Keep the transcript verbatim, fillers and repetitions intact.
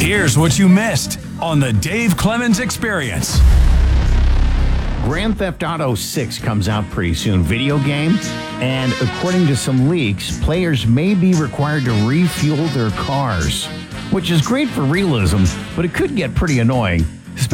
Here's what you missed on the Dave Clemens Experience. Grand Theft Auto six comes out pretty soon, video game, and according to some leaks, players may be required to refuel their cars, which is great for realism, but it could get pretty annoying.